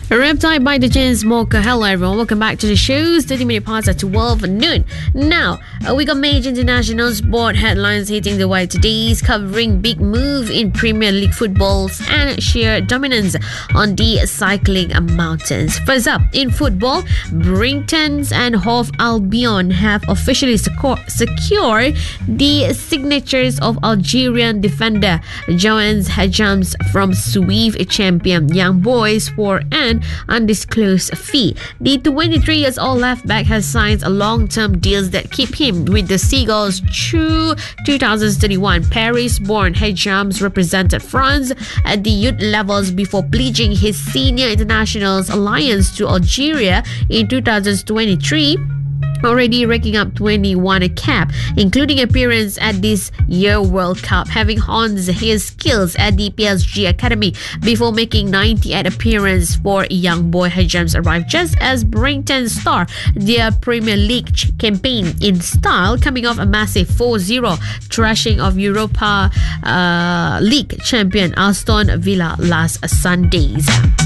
Reptile by the Chainsmokers. Hello everyone, welcome back to the shows. 30 minutes past at 12 noon. Now, we got major international sport headlines hitting the wire today, covering big move in Premier League footballs and sheer dominance on the cycling mountains. First up, in football, Brighton and Hove Albion have officially secured the signatures of Algerian defender Joans Hajams from Suisse champion Young Boys for an undisclosed fee. The 23-year-old left-back has signed long-term deals that keep him with the Seagulls through 2031. Paris-born Hajams represented France at the youth levels before pledging his senior internationals alliance to Algeria in 2023. Already racking up 21 cap, including appearance at this year World Cup, having honed his skills at the PSG Academy before making 98 appearance for young boy. Hajams arrived just as Brighton start their Premier League campaign in style, coming off a massive 4-0 thrashing of Europa League champion Aston Villa last Sundays.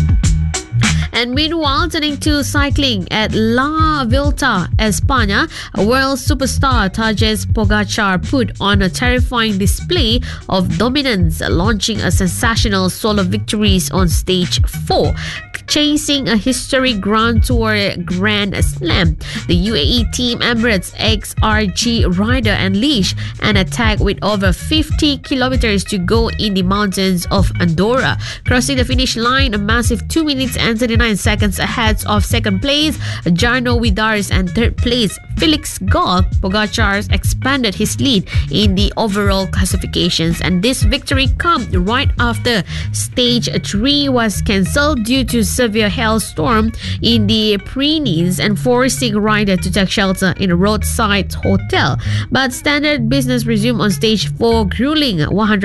And meanwhile, turning to cycling at La Vuelta a España, world superstar Tadej Pogacar put on a terrifying display of dominance, launching a sensational solo victories on stage 4, chasing a historic Grand Tour Grand Slam. The UAE Team Emirates XRG rider unleashed an attack with over 50 kilometers to go in the mountains of Andorra, crossing the finish line a massive 2 minutes and 39 seconds ahead of second place Jarno Widars and third place Felix Gall. Pogacar expanded his lead in the overall classifications, and this victory comes right after stage 3 was cancelled due to severe hailstorm in the Pyrenees and forcing rider to take shelter in a roadside hotel. But standard business resumed on stage 4, grueling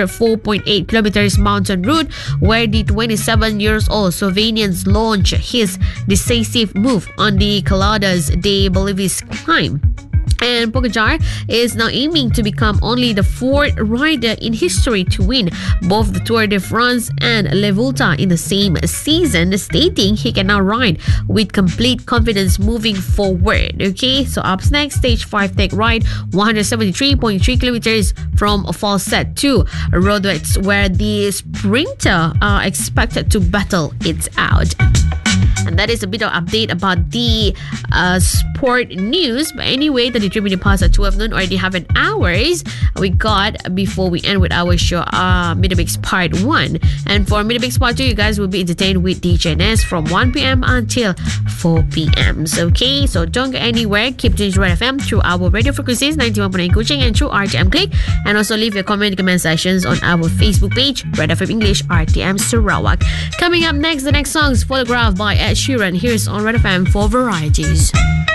104.8 kilometers mountain route, where the 27-year-old Slovenians launched his decisive move on the Caladas de Belivis climb. And Pogacar is now aiming to become only the 4th rider in history to win both the Tour de France and Le Vuelta in the same season, stating he can now ride with complete confidence moving forward. Okay, so up next, stage 5 take ride 173.3 kilometers from Falset to Rodwex, where the sprinter are expected to battle it out. And that is a bit of update about the sport news. But anyway, the 3 minutes past at 12 noon, already have an hours we got before we end with our show, Midmix Part 1. And for Midmix Part 2, you guys will be entertained with DJ Ness from 1 p.m. until 4 p.m. Okay, so don't go anywhere. Keep tuning to Red FM through our radio frequencies 91.9 Kuching and through RTM Click. And also leave your comment sections on our Facebook page, Red FM English RTM Sarawak. Coming up next, the next song is Photograph by Ed Sheeran. Here's on Red FM for Varieties.